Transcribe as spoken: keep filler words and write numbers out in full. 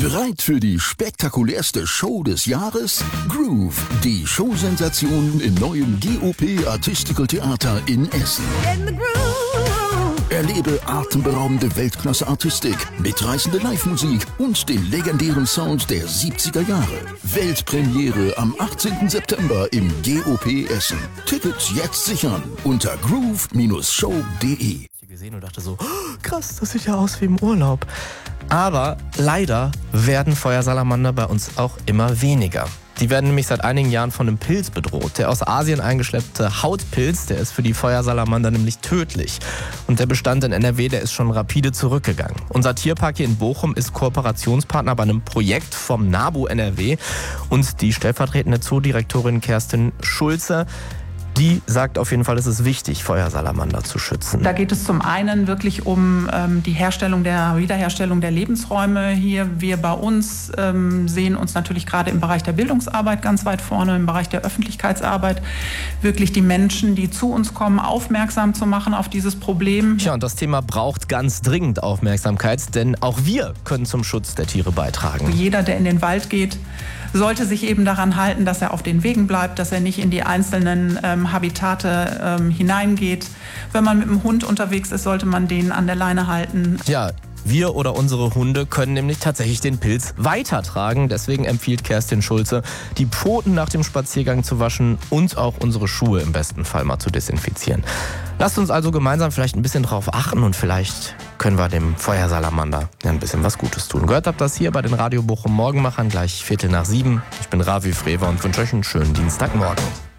Bereit für die spektakulärste Show des Jahres? Groove, die Showsensation im neuen G O P Artistical Theater in Essen. In the groove. Erlebe atemberaubende Weltklasse-Artistik, mitreißende Live-Musik und den legendären Sound der siebziger Jahre. Weltpremiere am achtzehnten September im G O P Essen. Tickets jetzt sichern unter groove Bindestrich show punkt de. Gesehen und dachte so, oh, krass, das sieht ja aus wie im Urlaub. Aber leider werden Feuersalamander bei uns auch immer weniger. Die werden nämlich seit einigen Jahren von einem Pilz bedroht. Der aus Asien eingeschleppte Hautpilz, der ist für die Feuersalamander nämlich tödlich. Und der Bestand in N R W, der ist schon rapide zurückgegangen. Unser Tierpark hier in Bochum ist Kooperationspartner bei einem Projekt vom NABU N R W. Und die stellvertretende Zoodirektorin Kerstin Schulze, die sagt auf jeden Fall, es ist wichtig, Feuersalamander zu schützen. Da geht es zum einen wirklich um ähm, die Herstellung der Wiederherstellung der Lebensräume hier. Wir bei uns ähm, sehen uns natürlich gerade im Bereich der Bildungsarbeit ganz weit vorne, im Bereich der Öffentlichkeitsarbeit, wirklich die Menschen, die zu uns kommen, aufmerksam zu machen auf dieses Problem. Tja, und das Thema braucht ganz dringend Aufmerksamkeit, denn auch wir können zum Schutz der Tiere beitragen. Jeder, der in den Wald geht, sollte sich eben daran halten, dass er auf den Wegen bleibt, dass er nicht in die einzelnen ähm, Habitate ähm, hineingeht. Wenn man mit dem Hund unterwegs ist, sollte man den an der Leine halten. Ja, wir oder unsere Hunde können nämlich tatsächlich den Pilz weitertragen. Deswegen empfiehlt Kerstin Schulze, die Pfoten nach dem Spaziergang zu waschen und auch unsere Schuhe im besten Fall mal zu desinfizieren. Lasst uns also gemeinsam vielleicht ein bisschen drauf achten und vielleicht können wir dem Feuersalamander ja ein bisschen was Gutes tun. Gehört habt das hier bei den Radio Bochum Morgenmachern gleich Viertel nach sieben. Ich bin Ravi Frewer und wünsche euch einen schönen Dienstagmorgen.